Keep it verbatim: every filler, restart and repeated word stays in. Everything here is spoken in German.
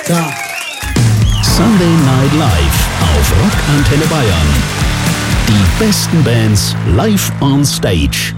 Da. Sunday Night Live auf Rockantenne Bayern. Die besten Bands live on stage.